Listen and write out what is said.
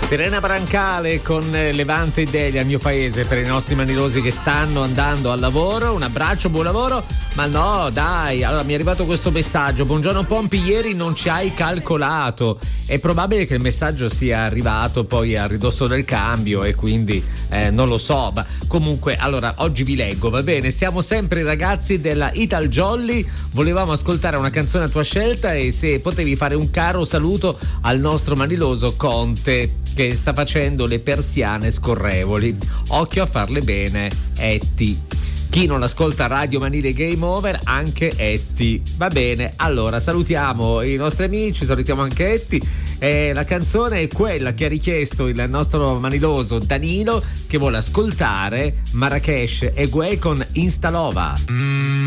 Serena Brancale con Levante e Delia, il mio paese, per i nostri manilosi che stanno andando al lavoro. Un abbraccio, buon lavoro. Ma no, dai, allora mi è arrivato questo messaggio: buongiorno Pompi, ieri non ci hai calcolato. È probabile che il messaggio sia arrivato poi a ridosso del cambio e quindi non lo so, ma comunque allora oggi vi leggo, va bene? Siamo sempre i ragazzi della Ital Jolly, volevamo ascoltare una canzone a tua scelta e se potevi fare un caro saluto al nostro maniloso Conte che sta facendo le persiane scorrevoli. Occhio a farle bene, Etti. Chi non ascolta Radio Manile Game Over, anche Etti. Va bene, allora salutiamo i nostri amici, salutiamo anche Etti. La canzone è quella che ha richiesto il nostro maniloso Danilo, che vuole ascoltare Marrakesh e Guè con Instalova.